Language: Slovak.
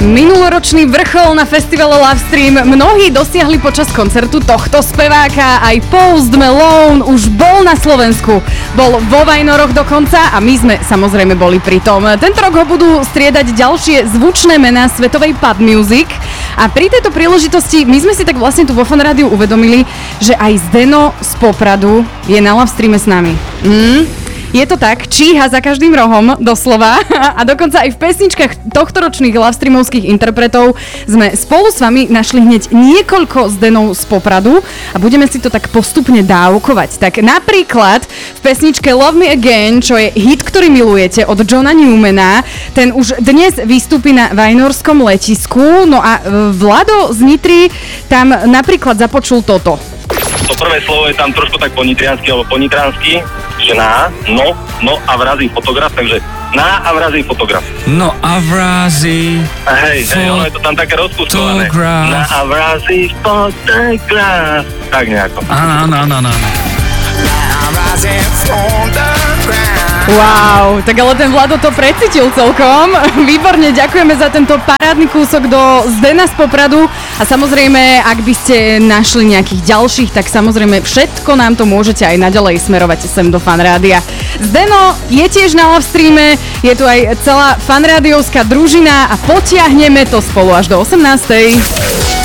Minuloročný vrchol na festivale Lovestream mnohí dosiahli počas koncertu tohto speváka. Aj Post Malone už bol na Slovensku. Bol vo Vajnoroch dokonca a my sme samozrejme boli pri tom. Tento rok ho budú striedať ďalšie zvučné mená svetovej pub music. A pri tejto príležitosti my sme si tak vlastne tu vo Fan Rádiu uvedomili, že aj Zdeno z Popradu je na Lovestreame s nami. Je to tak, číha za každým rohom, doslova. A dokonca aj v pesničkách tohtoročných Lovestreamovských interpretov sme spolu s vami našli hneď niekoľko Zdenov z Popradu a budeme si to tak postupne dávkovať. Tak napríklad v pesničke Love Me Again, čo je hit, ktorý milujete od Johna Newmana, ten už dnes vystúpi na Vajnorskom letisku. No a Vlado z Nitry tam napríklad započul toto. To prvé slovo je tam trošku tak po nitriansky alebo po nitransky, že no a vrazí fotograf, takže na a vrazí fotograf. No a vrazí ono je to tam také rozpustované. Na a vrazí fotograf. Tak nejako. Áno. Wow, tak ale ten Vlado to precítil celkom. Výborne, ďakujeme za tento parádny kúsok do Zdena z Popradu. A samozrejme, ak by ste našli nejakých ďalších, tak samozrejme všetko nám to môžete aj naďalej smerovať sem do Fan Rádia. Zdeno je tiež na Lovestreame, je tu aj celá fanrádiovská družina a potiahneme to spolu až do 18.